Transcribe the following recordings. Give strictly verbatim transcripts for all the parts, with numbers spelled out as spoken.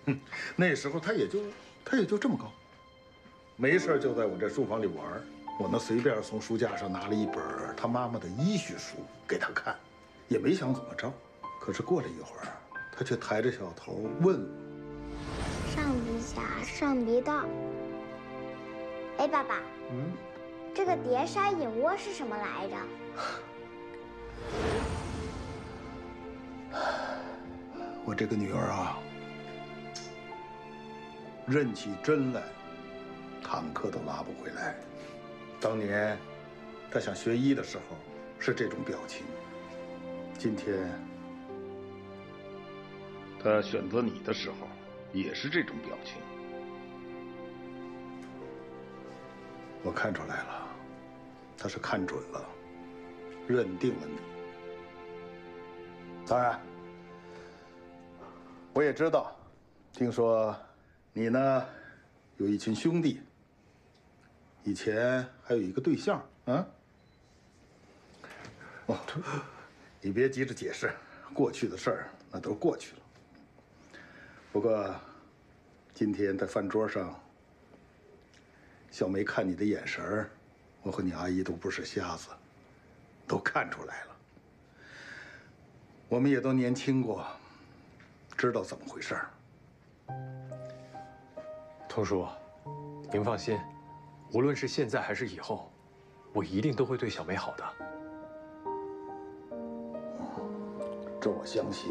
哼，那时候他也就他也就这么高，没事就在我这书房里玩。我呢随便从书架上拿了一本他妈妈的医学书给他看，也没想怎么着。可是过了一会儿，他却抬着小头问我：“ 上鼻峡，上鼻道。哎，爸爸，嗯，这个碟刹隐窝是什么来着？” 我这个女儿啊，认起针来，坦克都拉不回来。当年她想学医的时候是这种表情，今天她选择你的时候也是这种表情。我看出来了，她是看准了，认定了你。当然。我也知道，听说你呢有一群兄弟，以前还有一个对象啊。哦，你别急着解释，过去的事儿那都过去了。不过今天在饭桌上，小梅看你的眼神儿，我和你阿姨都不是瞎子，都看出来了。我们也都年轻过。知道怎么回事儿， 童叔，您放心，无论是现在还是以后，我一定都会对小梅好的。 这我相信。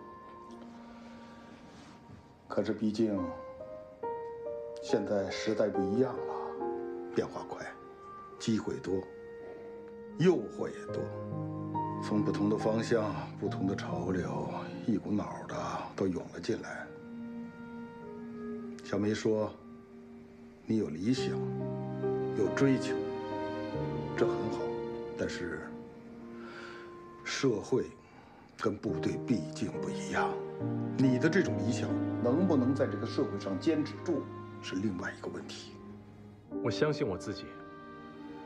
可是毕竟现在时代不一样了，变化快，机会多，诱惑也多，从不同的方向、不同的潮流，一股脑的都涌了进来。小梅说：“你有理想，有追求，这很好。但是社会跟部队毕竟不一样，你的这种理想能不能在这个社会上坚持住，是另外一个问题。” 我相信我自己。